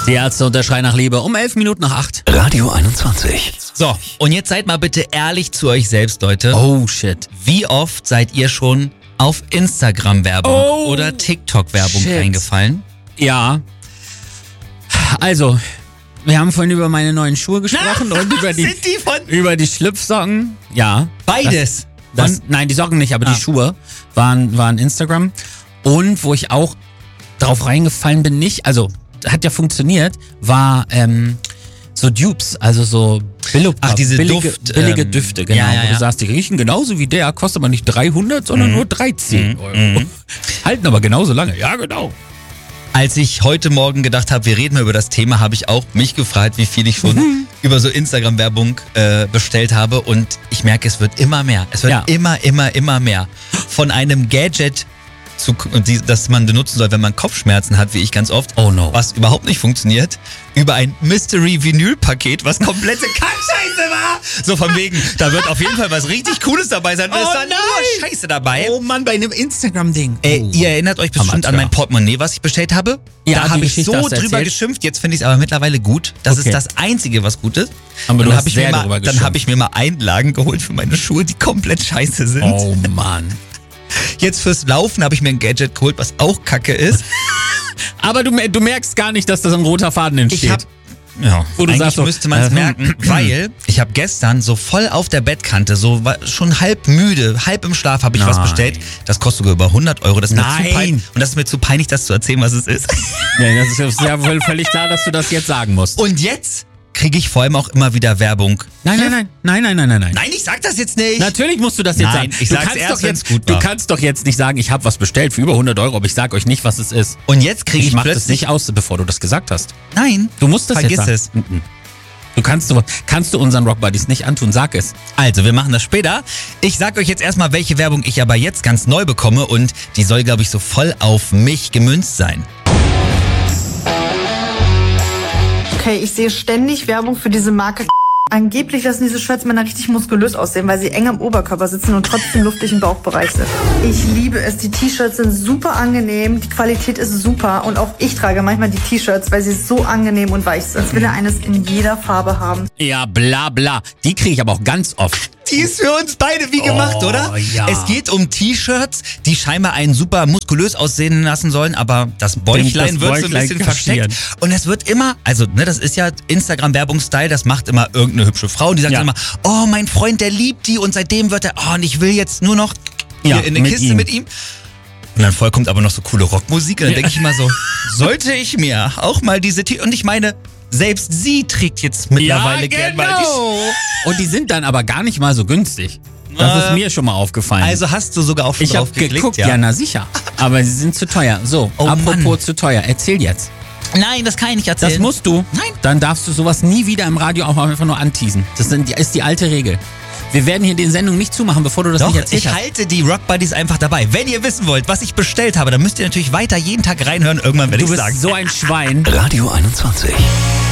Die Ärzte und der Schrei nach Liebe um 11 Minuten nach 8. Radio 21. So, und jetzt seid mal bitte ehrlich zu euch selbst, Leute. Oh shit. Wie oft seid ihr schon auf Instagram-Werbung oder TikTok-Werbung shit. reingefallen? Ja. Also, wir haben vorhin über meine neuen Schuhe gesprochen und Sind die von... über die Schlüpfsocken. Ja. Beides. Nein, die Socken nicht, aber die Schuhe waren Instagram. Und wo ich auch drauf reingefallen bin, nicht, also hat ja funktioniert, war so Dupes, also so billige Düfte, genau. Ja. Wo du sagst, die riechen genauso wie der, kostet aber nicht 300, sondern nur 13 Euro. Halten aber genauso lange. Ja, genau. Als ich heute Morgen gedacht habe, wir reden mal über das Thema, habe ich auch mich gefragt, wie viel ich schon über so Instagram-Werbung bestellt habe. Und ich merke, es wird immer mehr. Es wird immer mehr. Von einem Gadget, das man benutzen soll, wenn man Kopfschmerzen hat, wie ich ganz oft. Oh no. Was überhaupt nicht funktioniert. Über ein Mystery-Vinyl-Paket, was komplette Kackscheiße war. So von wegen, da wird auf jeden Fall was richtig Cooles dabei sein. Und es war nur Scheiße dabei. Oh Mann, bei einem Instagram-Ding. Ihr erinnert euch bestimmt an mein Portemonnaie, was ich bestellt habe? Ja, da die habe ich Geschichte so hast du drüber erzählt. geschimpft. Jetzt finde ich es aber mittlerweile gut. Das Okay. ist das Einzige, was gut ist. Aber du dann hast habe ich, sehr mir drüber mal- dann geschimpft. hab ich mir mal Einlagen geholt für meine Schuhe, die komplett scheiße sind. Oh Mann. Jetzt fürs Laufen habe ich mir ein Gadget geholt, was auch kacke ist. Aber du merkst gar nicht, dass das ein roter Faden entsteht. Wo du Eigentlich sagst so, müsste man es merken, weil ich habe gestern so voll auf der Bettkante, so war schon halb müde, halb im Schlaf habe ich was Nein. bestellt. Das kostet sogar über 100 Euro. Das ist mir Nein. zu peinlich. Und das ist mir zu peinlich, das zu erzählen, was es ist. Ja, das ist ja wohl völlig klar, dass du das jetzt sagen musst. Und jetzt kriege ich vor allem auch immer wieder Werbung. Nein. Nein, ich sag das jetzt nicht. Natürlich musst du das jetzt Nein, sagen. ich Du sag's kannst erst, doch wenn's jetzt, gut du war. kannst doch jetzt nicht sagen, ich habe was bestellt für über 100 Euro, aber ich sag euch nicht, was es ist. Und jetzt kriege Ich ich mach das plötzlich... nicht aus, bevor du das gesagt hast. Nein, Du musst das vergiss jetzt sagen. es. Du kannst du unseren Rock Buddies nicht antun, sag es. Also, wir machen das später. Ich sag euch jetzt erstmal, welche Werbung ich aber jetzt ganz neu bekomme und die soll, glaube ich, so voll auf mich gemünzt sein. Okay, ich sehe ständig Werbung für diese Marke. Angeblich lassen diese Shirts Männer richtig muskulös aussehen, weil sie eng am Oberkörper sitzen und trotzdem luftig im Bauchbereich sind. Ich liebe es. Die T-Shirts sind super angenehm, die Qualität ist super und auch ich trage manchmal die T-Shirts, weil sie so angenehm und weich sind. Ich will eines in jeder Farbe haben. Ja, bla bla. Die kriege ich aber auch ganz oft. Die ist für uns beide wie gemacht, oder? ja. Es geht um T-Shirts, die scheinbar einen super muskulös aussehen lassen sollen, aber das Bäuchlein Das wird so ein Bäuchlein bisschen kaschieren. versteckt. Und es wird immer, also das ist ja Instagram-Werbung-Style, das macht immer irgendeine hübsche Frau und die sagt Ja. dann immer, oh, mein Freund, der liebt die und seitdem wird er, oh, und ich will jetzt nur noch Ja, hier in eine mit Kiste ihm. mit ihm. Und dann voll kommt aber noch so coole Rockmusik und dann denke ich immer so, sollte ich mir auch mal diese und ich meine, selbst sie trägt jetzt mittlerweile gern mal die Und die sind dann aber gar nicht mal so günstig. Das ist mir schon mal aufgefallen. Also hast du sogar auch schon ich habe drauf geklickt, geguckt, ja? ja, na sicher. Aber sie sind zu teuer. So, Oh apropos Mann. zu teuer, erzähl jetzt. Nein, das kann ich nicht erzählen. Das musst du. Nein. Dann darfst du sowas nie wieder im Radio auch einfach nur anteasen. Das ist die alte Regel. Wir werden hier die Sendung nicht zumachen, bevor du das Doch, nicht erzählt ich hast. halte die Rock Buddies einfach dabei. Wenn ihr wissen wollt, was ich bestellt habe, dann müsst ihr natürlich weiter jeden Tag reinhören. Irgendwann werde Du ich bist sagen. so ein Schwein. Radio 21.